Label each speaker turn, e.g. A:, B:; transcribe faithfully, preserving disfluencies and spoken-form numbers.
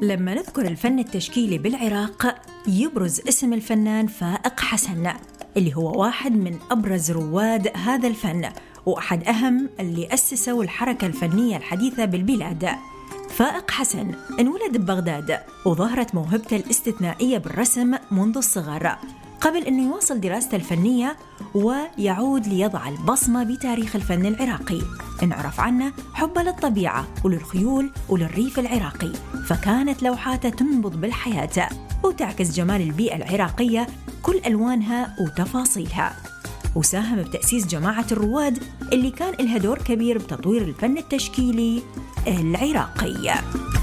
A: لما نذكر الفن التشكيلي بالعراق يبرز اسم الفنان فائق حسن، اللي هو واحد من أبرز رواد هذا الفن وأحد أهم اللي أسسوا الحركة الفنية الحديثة بالبلاد. فائق حسن انولد ببغداد وظهرت موهبته الاستثنائية بالرسم منذ الصغر، قبل أنه يواصل دراسته الفنية ويعود ليضع البصمة بتاريخ الفن العراقي. نعرف عنه حبه للطبيعة وللخيول وللريف العراقي، فكانت لوحاته تنبض بالحياة وتعكس جمال البيئة العراقية كل ألوانها وتفاصيلها. وساهم بتأسيس جماعة الرواد اللي كان لها دور كبير بتطوير الفن التشكيلي العراقي.